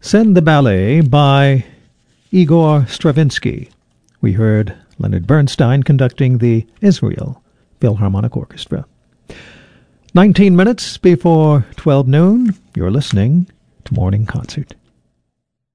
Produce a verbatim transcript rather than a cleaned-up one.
Send the Ballet by Igor Stravinsky. We heard Leonard Bernstein conducting the Israel Philharmonic Orchestra. Nineteen minutes before twelve noon, you're listening to Morning Concert.